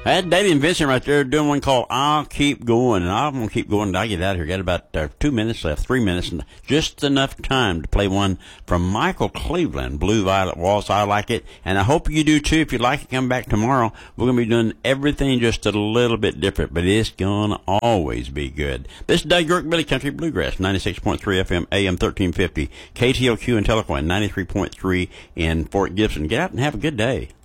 That Davey and Vincent right there doing one called I'll Keep Going. And I'm going to keep going until I get out of here. Got about 2 minutes left, 3 minutes, and just enough time to play one from Michael Cleveland, Blue Violet Waltz. I like it, and I hope you do too. If you like it, come back tomorrow. We're going to be doing everything just a little bit different, but it's going to always be good. This is Doug York, Billy Country Bluegrass, 96.3 FM, AM 1350, KTOQ and Telecoin, 93.3 in Fort Gibson. Get out and have a good day.